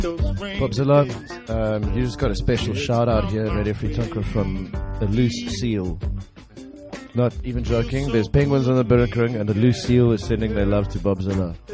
Bobzilla, you just got a special shout out here at Radio Free Tonka from a loose seal. Not even joking, there's penguins on the Birkring and a loose seal is sending their love to Bobzilla.